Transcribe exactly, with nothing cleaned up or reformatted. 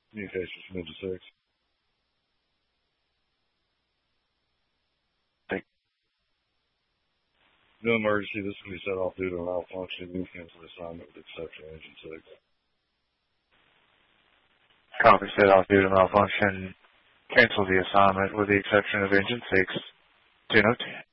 Communications from Engine six. Thank No emergency. This will be set off due to a malfunction. You cancel the assignment with the exception of Engine six. Copy, set off due to malfunction. Cancel the assignment with the exception of Engine six. ten oh ten.